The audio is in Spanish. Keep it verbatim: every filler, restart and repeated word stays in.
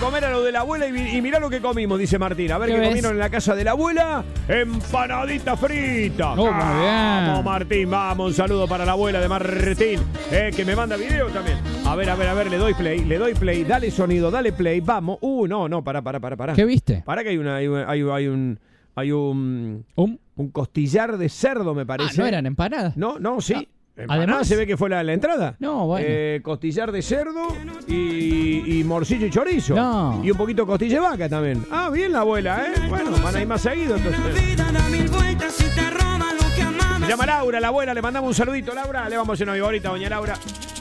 comer a lo de la abuela y, y mirá lo que comimos, dice Martín. A ver qué, qué comieron en la casa de la abuela. Empanadita frita. Oh, muy bien. Vamos, Martín, vamos. Un saludo para la abuela de Martín, eh, que me manda video también. A ver, a ver, a ver, le doy play, le doy play. Dale sonido, dale play, vamos. Uh, no, no, pará, pará, pará, pará. ¿Qué viste? Pará que hay una, hay, hay, hay un... Hay un, ¿Um? un costillar de cerdo, me parece. Ah, ¿no eran empanadas? No, no, sí. Ah. Además se ve que fue la, la entrada. No, bueno. Eh, costillar de cerdo y, y morcillo y chorizo. No. Y un poquito costilla de vaca también. Ah, bien la abuela, ¿eh? Bueno, van a ir más seguido entonces. Se llama Laura, la abuela. Le mandamos un saludito, Laura. Le vamos a hacer una viborita, doña Laura.